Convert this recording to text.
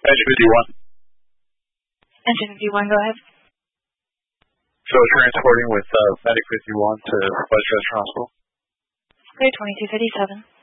Engine 51. Engine 51, go ahead. So transporting with Medic 51 to West Western Hospital. Okay, 2237.